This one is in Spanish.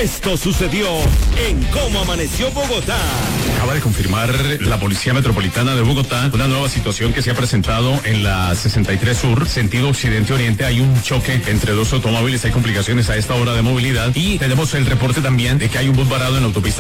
Esto sucedió en Cómo Amaneció Bogotá. Acaba de confirmar la Policía Metropolitana de Bogotá una nueva situación que se ha presentado en la 63 Sur, sentido occidente-oriente. Hay un choque entre dos automóviles, hay complicaciones a esta hora de movilidad y tenemos el reporte también de que hay un bus varado en la autopista